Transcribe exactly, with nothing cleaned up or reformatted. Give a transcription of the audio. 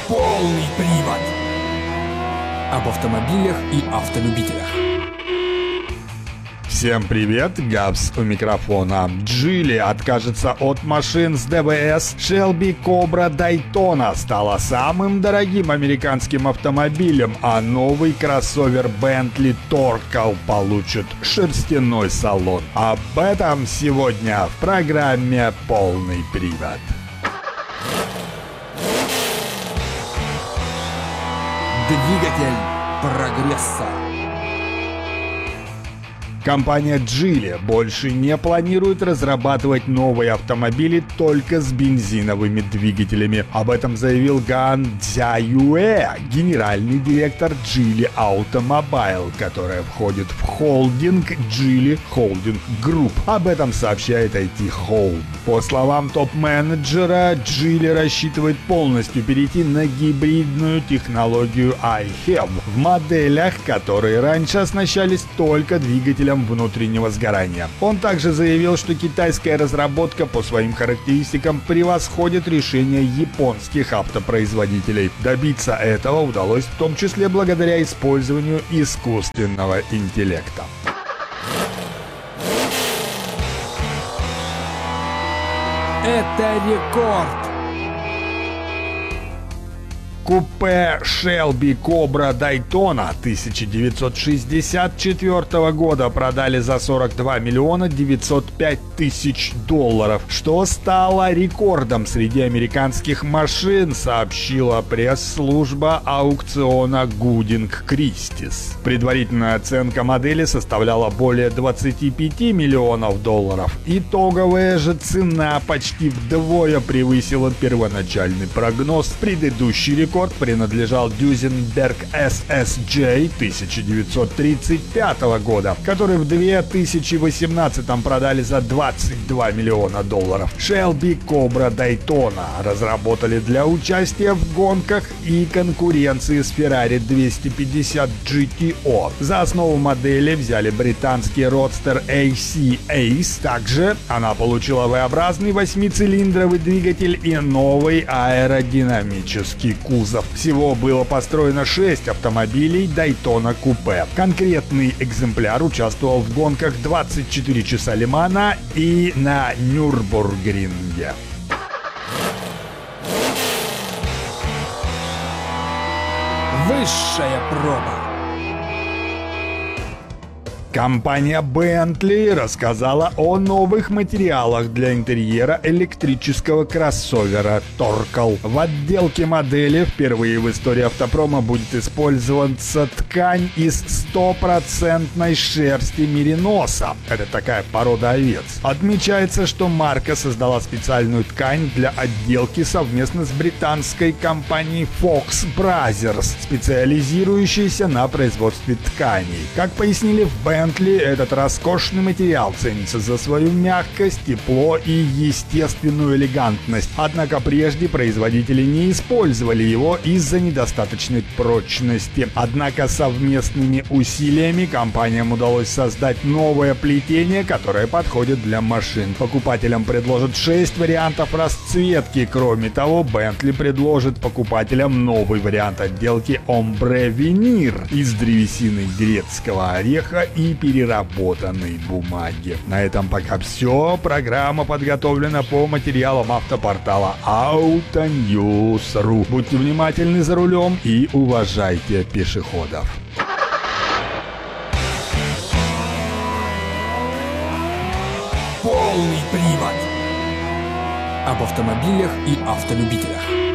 Полный привод. Об автомобилях и автолюбителях. Всем привет, Габс у микрофона. Geely откажется от машин с ДВС. Shelby Cobra Daytona стала самым дорогим американским автомобилем, а новый кроссовер Bentley Torcal получит шерстяной салон. Об этом сегодня в программе «Полный привод». Двигатель прогресса. Компания Geely больше не планирует разрабатывать новые автомобили только с бензиновыми двигателями. Об этом заявил Ган Цзяюэ, генеральный директор Geely Automobile, которая входит в холдинг Geely Holding Group. Об этом сообщает ай ти Home. По словам топ-менеджера, Geely рассчитывает полностью перейти на гибридную технологию ай хэв в моделях, которые раньше оснащались только двигателем внутреннего сгорания. Он также заявил, что китайская разработка по своим характеристикам превосходит решения японских автопроизводителей. Добиться этого удалось в том числе благодаря использованию искусственного интеллекта. Это рекорд. Купе Shelby Cobra Daytona тысяча девятьсот шестьдесят четвёртого года продали за сорок два миллиона девятьсот пять тысяч долларов, что стало рекордом среди американских машин, сообщила пресс-служба аукциона Gooding Christie's. Предварительная оценка модели составляла более двадцати пяти миллионов долларов. Итоговая же цена почти вдвое превысила первоначальный прогноз. Предыдущий рекорд принадлежал Duesenberg эс эс джей тысяча девятьсот тридцать пятого года, который в две тысячи восемнадцатом продали за двадцать два миллиона долларов. Shelby Cobra Daytona разработали для участия в гонках и конкуренции с Ferrari двести пятьдесят джи ти о. За основу модели взяли британский родстер эй си Ace. Также она получила V-образный восьмицилиндровый двигатель и новый аэродинамический кузов. Всего было построено шесть автомобилей Daytona Coupe. Конкретный экземпляр участвовал в гонках двадцать четыре часа Ле-Мана и на Нюрбургринге. Высшая проба. Компания Bentley рассказала о новых материалах для интерьера электрического кроссовера Torcal. В отделке модели впервые в истории автопрома будет использоваться ткань из стопроцентной шерсти мериноса. Это такая порода овец. Отмечается, что марка создала специальную ткань для отделки совместно с британской компанией Fox Brothers, специализирующейся на производстве тканей. Как пояснили в Bentley, этот роскошный материал ценится за свою мягкость, тепло и естественную элегантность. Однако прежде производители не использовали его из-за недостаточной прочности. Однако совместными усилиями компаниям удалось создать новое плетение, которое подходит для машин. Покупателям предложат шесть вариантов расцветки. Кроме того, Bentley предложит покупателям новый вариант отделки Ombre Veneer из древесины грецкого ореха и переработанной бумаги. На этом пока все. Программа подготовлена по материалам автопортала Autonews точка ру. Будьте внимательны за рулем и уважайте пешеходов. Полный привод. Об автомобилях и автолюбителях.